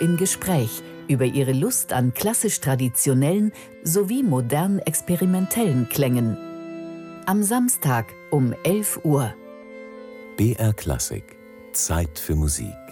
im Gespräch über ihre Lust an klassisch-traditionellen sowie modern-experimentellen Klängen. Am Samstag um 11 Uhr. BR Klassik. Zeit für Musik.